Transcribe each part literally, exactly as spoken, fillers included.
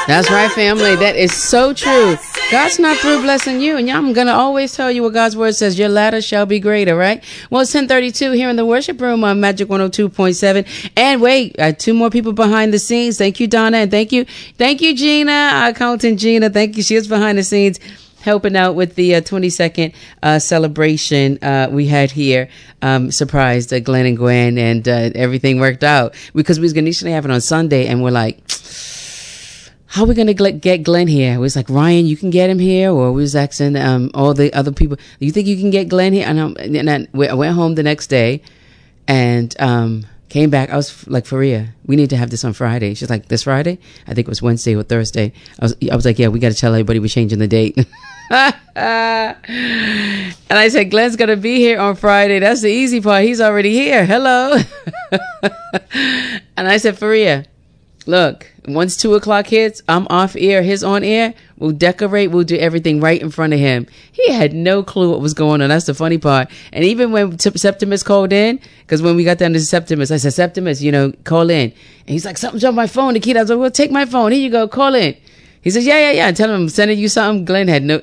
That's right, family. That is so true. God's not through blessing you. And I'm going to always tell you what God's word says. Your latter shall be greater, right? Well, it's ten thirty-two here in the worship room on Magic one oh two point seven. And wait, uh, two more people behind the scenes. Thank you, Donna. And thank you. Thank you, Gina, our accountant Gina. Thank you. She is behind the scenes helping out with the uh, twenty-second uh, celebration uh, we had here. Um, surprised uh, Glenn and Gwen, and uh, everything worked out because we was going to initially have it on Sunday, and we're like, how are we going to get Glenn here? It was like, Ryan, you can get him here, or we was asking um, all the other people, you think you can get Glenn here? And, I, and I, I went home the next day and um, came back. I was like, Faria, we need to have this on Friday. She's like, this Friday? I think it was Wednesday or Thursday. I was, I was like, yeah, we got to tell everybody we're changing the date. And I said, Glenn's going to be here on Friday. That's the easy part. He's already here. Hello. And I said, Faria, look, once two o'clock hits, I'm off air. His on air. We'll decorate. We'll do everything right in front of him. He had no clue what was going on. That's the funny part. And even when T- Septimus called in, because when we got down to Septimus, I said, Septimus, you know, call in. And he's like, something's on my phone. The kid, I was like, well, take my phone. Here you go. Call in. He says, yeah, yeah, yeah. Tell him I'm sending you something. Glenn had no...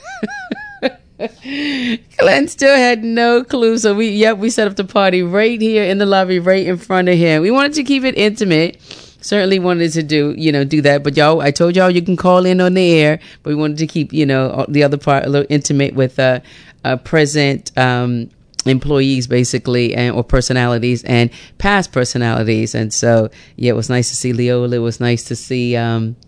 Glenn still had no clue. So we, yep, we set up the party right here in the lobby, right in front of him. We wanted to keep it intimate. Certainly wanted to do, you know, do that. But y'all, I told y'all you can call in on the air, but we wanted to keep, you know, the other part a little intimate with uh, uh present um employees, basically, and or personalities and past personalities. And so, yeah, it was nice to see Leola. It was nice to see um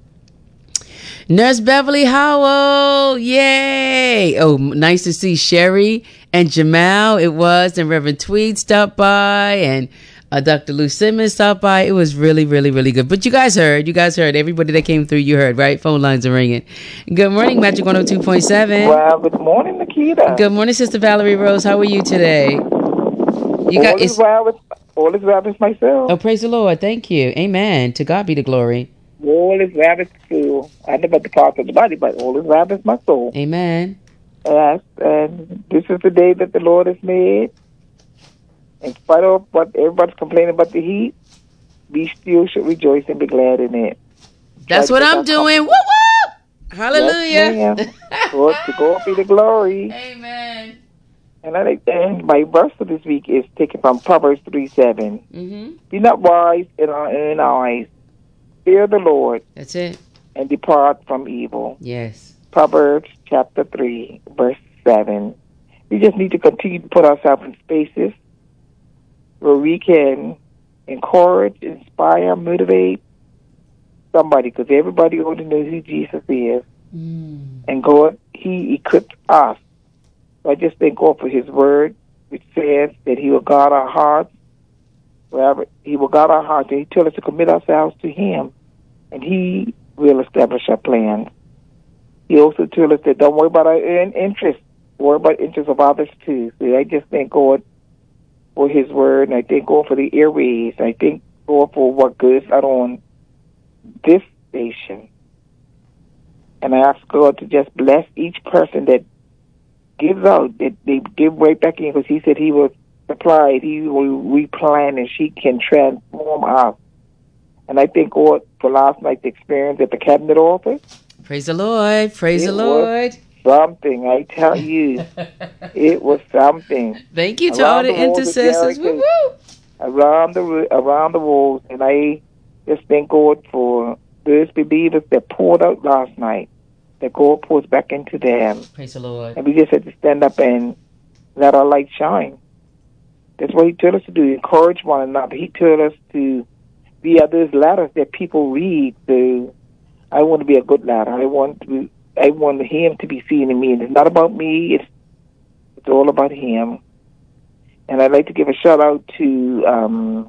Nurse Beverly Howell, yay! Oh, nice to see Sherry and Jamal. It was, and Reverend Tweed stopped by, and uh, Doctor Lou Simmons stopped by. It was really, really, really good. But you guys heard, you guys heard. Everybody that came through, you heard, right? Phone lines are ringing. Good morning, Magic one oh two point seven. Well, good morning, Nikita. Good morning, Sister Valerie Rose. How are you today? You all got is well with all is well with myself. Oh, praise the Lord. Thank you. Amen. To God be the glory. All is well with soul. I know about the parts of the body, but all is well with my soul. Amen. Yes, and this is the day that the Lord has made. In spite of what everybody's complaining about the heat, we still should rejoice and be glad in it. That's what I'm doing. Woo woo! Hallelujah. Yes, Lord, to God be the glory. Amen. And I think and my verse for this week is taken from Proverbs three seven. Mm-hmm. Be not wise in our own eyes. Fear the Lord. That's it. And depart from evil. Yes. Proverbs chapter three, verse seven. We just need to continue to put ourselves in spaces where we can encourage, inspire, motivate somebody, because everybody ought to know who Jesus is. Mm. And God, He equipped us. So I just thank God for His word, which says that He will guard our hearts. Wherever He will guard our hearts, and He tells us to commit ourselves to Him, and He will establish our plans. He also told us that don't worry about our own interests, worry about the interests of others too. So I just thank God for His word, and I thank God for the airways. I thank God for what goes out on this station. And I ask God to just bless each person that gives out, that they give right back in, because He said He will supply, He will replan, and She can transform us. And I thank God for last night's experience at the cabinet office. Praise the Lord. Praise it the Lord. Something, I tell you. It was something. Thank you to around all the, the intercessors. Woo woo. Around the around the walls, and I just thank God for those believers that poured out last night, that God pours back into them. Praise the Lord. And we just had to stand up and let our light shine. That's what He told us to do, encourage one another. He told us to be at those letters that people read. So I want to be a good letter. I want to be, I want Him to be seen in me. And it's not about me. It's it's all about Him. And I'd like to give a shout out to um,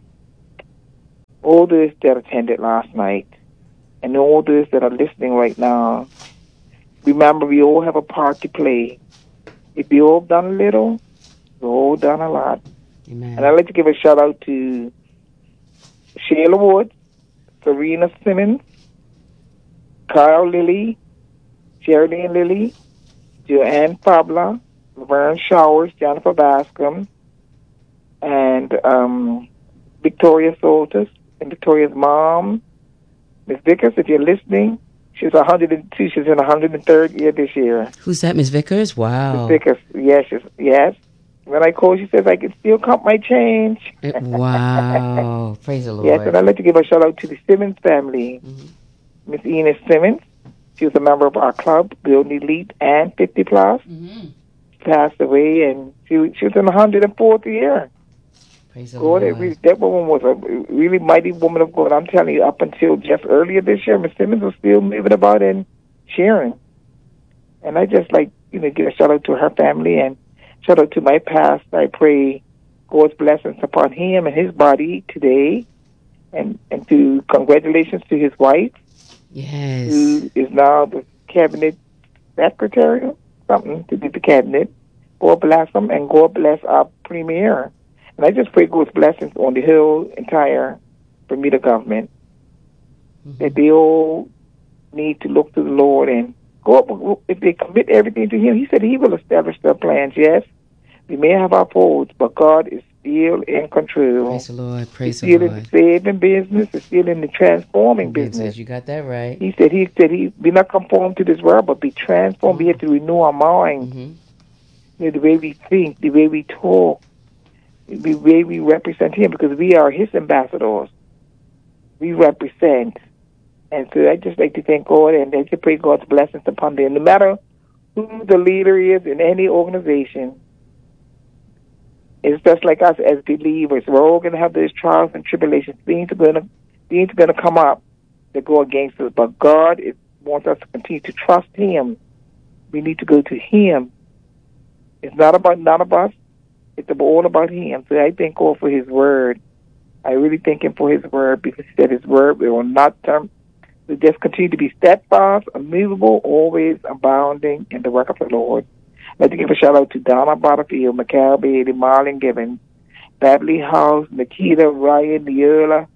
all those that attended last night, and all those that are listening right now. Remember, we all have a part to play. If we all done a little, we all done a lot. Amen. And I'd like to give a shout out to Sheila Wood, Serena Simmons, Kyle Lilly, Sheridan Lilly, Joanne Pabla, Laverne Showers, Jennifer Bascom, and um, Victoria Soltis, and Victoria's mom, Miss Vickers, if you're listening, she's one hundred two. She's in her one hundred third year this year. Who's that, Miss Vickers? Wow. Miss Vickers, yes, she's, yes. When I call, she says, I can still count my change. Wow. Praise the Lord. Yes, and I'd like to give a shout out to the Simmons family. Mm-hmm. Miss Enos Simmons, she was a member of our club, Building Elite and fifty plus. Mm-hmm. Passed away, and she, she was in the one hundred fourth year. Praise the God, Lord. Really, that woman was a really mighty woman of God. I'm telling you, up until just earlier this year, Miss Simmons was still moving about and sharing. And I just like, you know, give a shout out to her family and shout out to my pastor. I pray God's blessings upon him and his body today. And, and to congratulations to his wife. Yes. Who is now the cabinet secretary, something to do the cabinet. God bless them, and God bless our premier. And I just pray God's blessings on the whole entire Bermuda government. Mm-hmm. That they all need to look to the Lord, and God, if they commit everything to him, he said he will establish their plans. Yes, we may have our faults, but God is still in control. Praise the Lord. Praise He's the still Lord. in the saving business. He's still in the transforming business. business. You got that right. He said he said he be not conformed to this world, but be transformed. Mm-hmm. We have to renew our mind. Mm-hmm. You know, the way we think, the way we talk, the way we represent him, because we are his ambassadors. We represent. And so I just like to thank God, and I just pray God's blessings upon them. No matter who the leader is in any organization, it's just like us as believers. We're all going to have those trials and tribulations. Things are going to, things are going to come up that go against us. But God is, wants us to continue to trust him. We need to go to him. It's not about none of us. It's all about him. So I thank God for his word. I really thank him for his word, because he said his word will not turn. We just continue to be steadfast, unmovable, always abounding in the work of the Lord. I'd like to give a shout out to Donna Butterfield, Mikhail Bailey, Marlon Gibbons, Beverly House, Nikita, Ryan, Neola,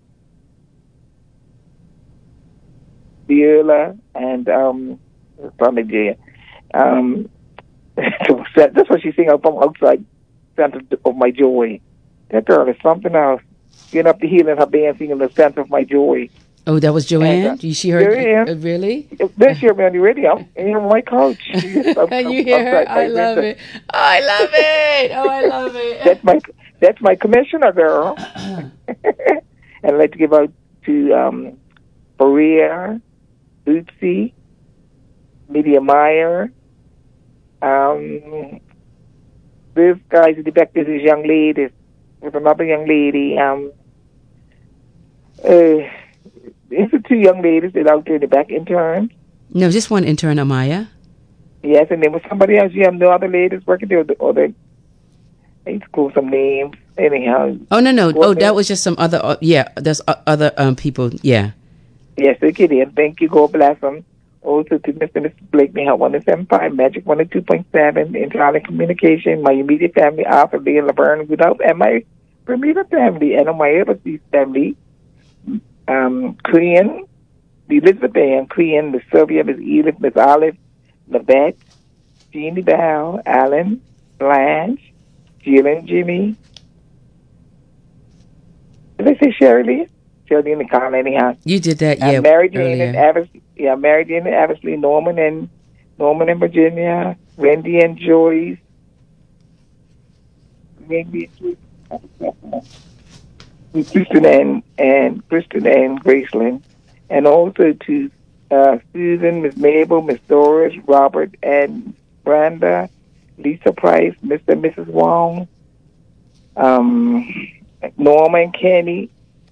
Neola, and um, Sunday J. Um, so that's what she's singing from outside Center of My Joy. That girl is something else. Getting up the hill in her band singing the Center of My Joy. Oh, that was Joanne? And, uh, you, she heard Joanne. Uh, really? This year on the radio, and you're my coach. And you hear her? I love it. Oh, I love it. Oh, I love it. That's my that's my commissioner, girl. And I'd like to give out to um, Maria, Oopsie, Media Meyer. Um, this guy's in the back. This is young lady. With another young lady. Um, uh, These are two young ladies that out there in the back interns. No, just one intern, Amaya. Yes, and there was somebody else. You have no other ladies working there, or they, I need to call some names. Anyhow. Oh, no, no. Oh, that was just some other, uh, yeah, there's uh, other um people, yeah. Yes, okay, then. Thank you. God bless them. Also to Mister and Missus Blake, me help one oh seven point five, Magic one oh two point seven, Internet Communication, my immediate family, Arthur, Leah, Laverne, Goodall, and my Bermuda family, and my overseas family. Um, Korean, the Elizabeth Ann, Korean, Miss Sylvia, Miss Edith, Miss Olive, Lavette, Jeannie Bell, Alan, Blanche, Jill and Jimmy. Did I say Shirley? Shirley and Nicole, anyhow. You did that, yeah. Uh, Mary Jane earlier. and Eversley, yeah, Mary Jane and Eversley, Norman and Norman and Virginia, Wendy and Joyce, Wendy and Joyce. Kristen and, and Kristen and Graceland, and also to uh, Susan, Miss Mabel, Miss Doris, Robert and Brenda, Lisa Price, Mister and Missus Wong, um, Norma and Kenny,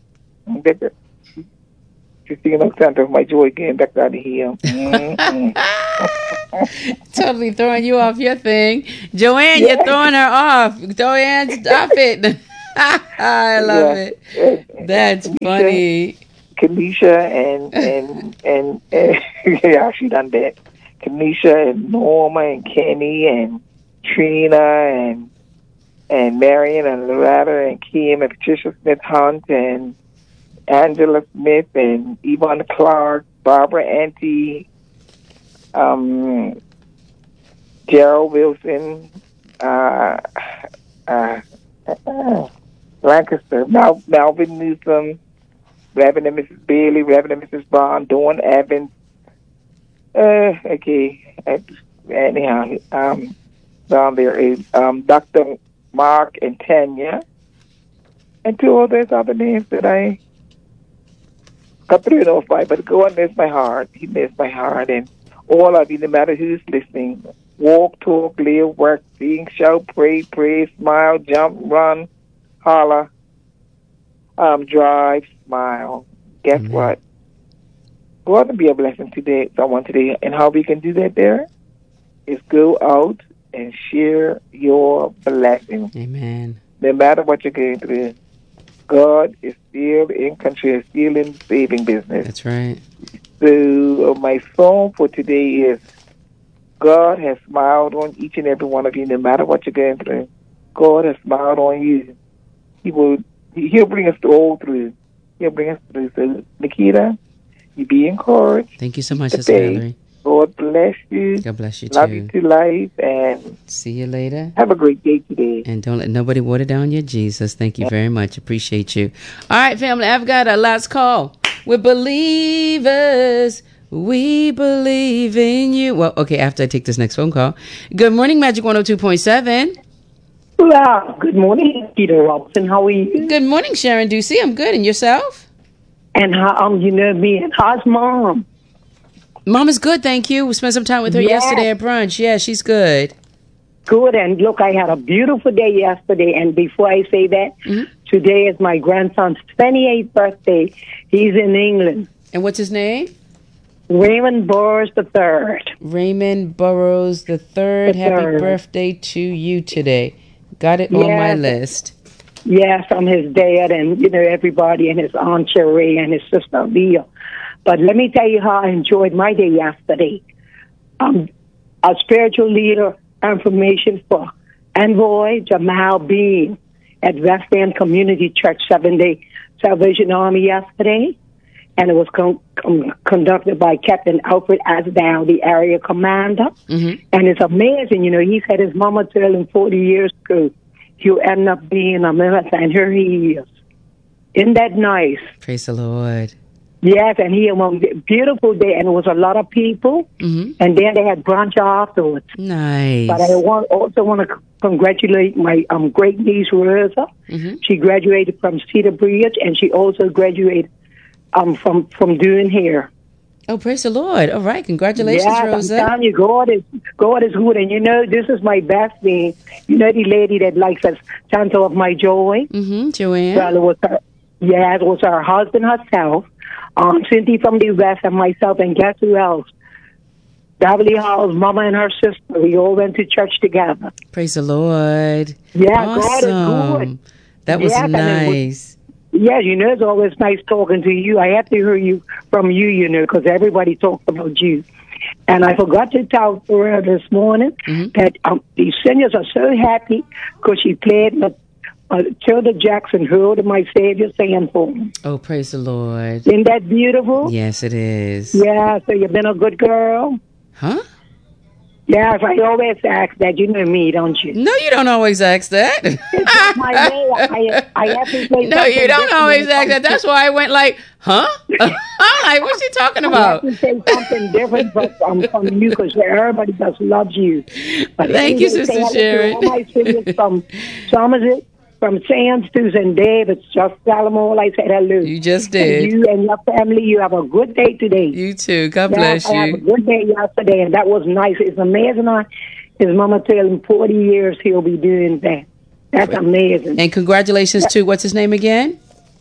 Christina Center of My Joy again, back down the hill. Mm-hmm. Totally throwing you off your thing. Joanne, yeah. You're throwing her off. Joanne, stop it. I love yeah. it. That's Kanisha, funny. Kanisha and and and, and yeah, she done that. Kanisha and Norma and Kenny and Trina and and Marion and Loretta and Kim and Patricia Smith Hunt and Angela Smith and Yvonne Clark, Barbara Ante, um, Gerald Wilson, uh, uh, uh, Lancaster, Mal- Malvin Newsom, Reverend and Missus Bailey, Reverend and Missus Bond, Dawn Evans. Uh, okay. Anyhow, um, down there is um, Doctor Mark and Tanya. And two others other names that I got thrown off by, but God knows my heart. He knows my heart. And all of you, no matter who's listening, walk, talk, live, work, sing, shout, pray, pray, smile, jump, run, holler, um, drive, smile. Guess mm-hmm. what? God will be a blessing today, someone today. And how we can do that there is go out and share your blessing. Amen. No matter what you're going through, God is still in control, still in saving business. That's right. So uh, my song for today is, God has smiled on each and every one of you, no matter what you're going through. God has smiled on you. He will, he'll bring us all through. He'll bring us through. So, Nikita, you be encouraged. Thank you so much, Sister Valerie. God bless you. God bless you, Love too. Love you to life, and see you later. Have a great day today. And don't let nobody water down your Jesus. Thank you very much. Appreciate you. All right, family, I've got a last call. We're believers. We believe in you. Well, okay, after I take this next phone call. Good morning, Magic one oh two point seven. Well, good morning, Peter Robinson. How are you? Good morning, Sharon Ducey. I'm good. And yourself? And how, um, you know me. And how's Mom? Mom is good, thank you. We spent some time with her yes. yesterday at brunch. Yeah, she's good. Good. And look, I had a beautiful day yesterday. And before I say that, mm-hmm. today is my grandson's twenty-eighth birthday. He's in England. And what's his name? Raymond Burroughs the third. Raymond Burroughs the third. Happy birthday to you today. Got it yes. on my list. Yes, from his dad and, you know, everybody and his Aunt Sheree and his sister Leah. But let me tell you how I enjoyed my day yesterday. Um, a spiritual leader information for Envoy Jamal Bean at West End Community Church seven-day Salvation Army yesterday. And it was con- con- conducted by Captain Alfred Asdow, the area commander. Mm-hmm. And it's amazing, you know, he said his mama told him forty years ago he'll end up being a minister, and here he is. Isn't that nice? Praise the Lord. Yes, and he had a beautiful day, and it was a lot of people, mm-hmm. and then they had brunch afterwards. Nice. But I want, also want to congratulate my um, great niece, Rosa. Mm-hmm. She graduated from Cedar Bridge, and she also graduated um, from, from doing hair. Oh, praise the Lord. All right, congratulations, yes, Rosa. I'm telling you, God is, God is good, and you know, this is my best thing. You know the lady that likes us, Santa of my joy? Mm-hmm, Joanne. Well, it was her, yeah, it was her husband herself. Um, Cynthia from the West and myself, and guess who else? Beverly Hall's mama and her sister. We all went to church together. Praise the Lord. Yeah, awesome. God is good. That was yes, nice. Was, yeah, you know, it's always nice talking to you. I have to hear you from you, you know, because everybody talks about you. And I forgot to tell her this morning mm-hmm. that um, the seniors are so happy because she played with Uh, Tilda Jackson heard my Savior saying for me. Oh, praise the Lord. Isn't that beautiful? Yes, it is. Yeah, so you've been a good girl. Huh? Yes, I always ask that. You know me, don't you? No, you don't always ask that. It's my way. I, I have to say no, you don't always ask that. That's why I went like, huh? I'm like, what's she talking about? I have to say something different but, um, from you because everybody just loves you. But thank you, Sister Sharon. All my singers from Somerset, from Sandsters and David, just tell them all I said hello. You just did. And you and your family, you have a good day today. You too. God yeah, bless I you. I had a good day yesterday, and that was nice. It's amazing how his mama told him forty years he'll be doing that. That's amazing. And congratulations to, what's his name again?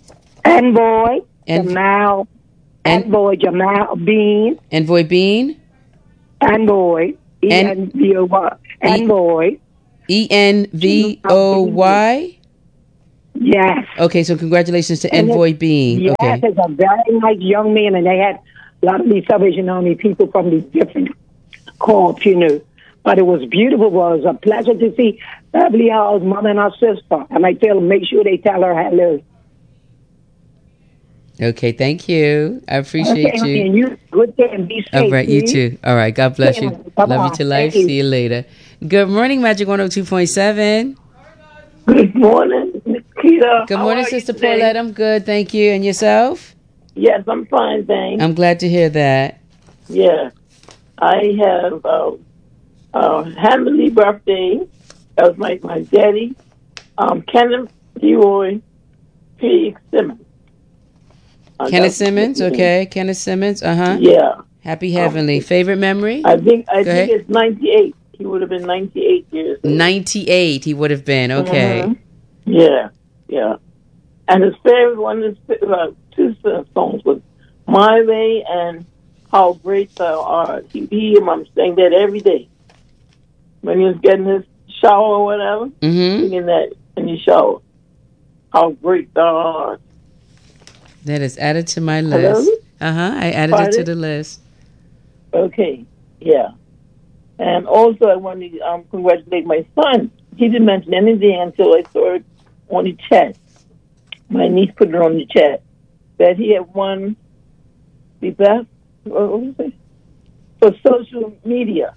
Envoy En- Jamal. En- Envoy Jamal Bean. Envoy Bean? Envoy. E N V O Y. Envoy. E N V O Y? Yes. Okay, so congratulations to and Envoy Bean. Yes, okay. It's a very nice young man, and they had a lot of these Salvation Army people from these different corps, you know. But it was beautiful. It was a pleasure to see Beverly Hall's mom and her sister. And I tell them, make sure they tell her hello. Okay, thank you. I appreciate okay, you. And you good day and be safe. All right, you too. All right, God bless you. Bye-bye. Love you to life. Thank See you. you later. Good morning, Magic one oh two point seven. Good morning, Nikita. Good morning, Sister Paulette. I'm good, thank you. And yourself? Yes, I'm fine, thanks. I'm glad to hear that. Yeah. I have uh, uh, Hamley birthday. That was my, my daddy. Um, Kenneth Leroy P. Simmons. Uh, Kenneth Simmons, okay. Kenneth Simmons, uh-huh. Yeah. Happy Heavenly. Um, Favorite memory? I think I Go think ahead. it's ninety-eight. He would have been ninety-eight years old. ninety-eight he would have been, okay. Mm-hmm. Yeah, yeah. And his favorite one is uh, two songs was My Way and How Great Thou Art. He, he and Mom sang that every day. When he was getting his shower or whatever, mm-hmm. singing that in his shower. How Great Thou Art. That is added to my list. Hello? Uh-huh, I added Pardon? it to the list. Okay, yeah. And also I want to um, congratulate my son. He didn't mention anything until I saw it on the chat. My niece put it on the chat that he had won the best, what was it? For social media.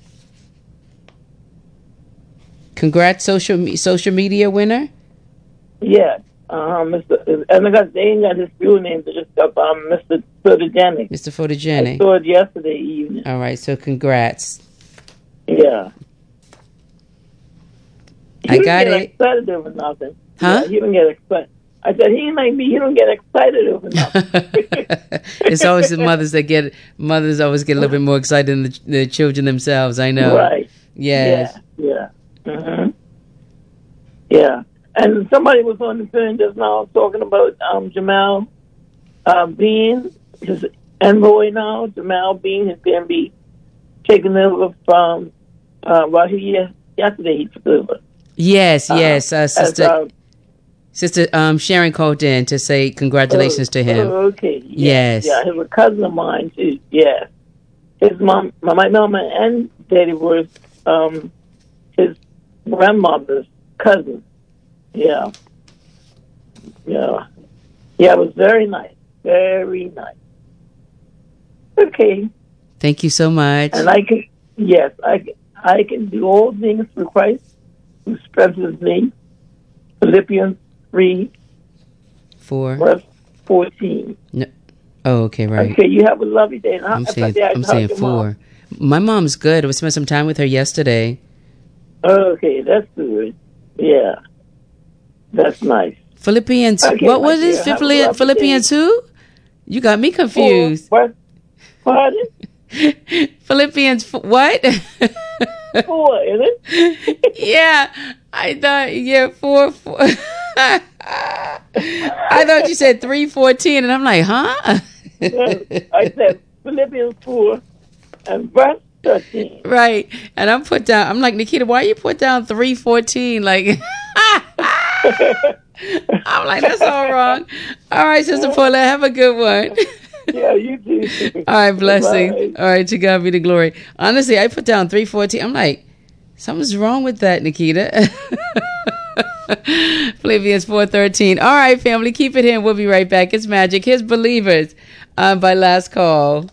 Congrats, social me- social media winner. Yeah, uh, Mister And I got they ain't got his real name. They just got um, Mister Photogenic. Mister Photogenic. I saw it yesterday evening. All right, so congrats. Yeah. He I got get it. Excited over nothing. Huh? Yeah, he don't get excited. I said he ain't like me. He don't get excited over nothing. It's always the mothers that get mothers always get a little bit more excited than the, the children themselves. I know. Right. Yes. Yeah. Yeah. Mm-hmm. Yeah. And somebody was on the phone just now talking about um, Jamal uh, Bean, his envoy now. Jamal Bean is going to be taken over from uh, well, he yesterday he took over. Yes, yes, uh, sister. As, uh, Sister um, Sharon called in to say congratulations oh, to him. Oh, okay. Yes. Yeah, he was a cousin of mine too. Yeah. His mom, my mama and daddy was um, his grandmother's cousin. Yeah. Yeah. Yeah, it was very nice. Very nice. Okay. Thank you so much. And I can, yes, I can, I can do all things through Christ who strengthens me. Philippians three, four, verse fourteen. No. Oh, okay, right. Okay, you have a lovely day. And I'm I, saying, I, I I'm saying four. Mom. My mom's good. I spent some time with her yesterday. Okay, that's good. Yeah, that's nice. Philippians. Okay, what was this? dear, Philippians, Philippians who? You got me confused. Four, pardon? Philippians. What? Four, isn't it? Yeah, I thought. Yeah, four. four. I thought you said three fourteen, and I'm like, huh? I said Philippians four and verse thirteen. Right, and I'm put down. I'm like, Nikita, why you put down three fourteen? Like, I'm like, that's all wrong. All right, Sister Paula, have a good one. Yeah, you too. All right, blessing. Bye. All right, to God be the glory. Honestly, I put down three fourteen. I'm like, something's wrong with that, Nikita. Philippians four thirteen. All right, family, keep it in. We'll be right back. It's Magic. Here's Believers uh, by Last Call.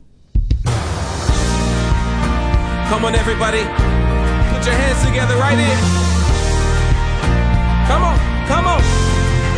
Come on, everybody. Put your hands together right here. Come on, come on.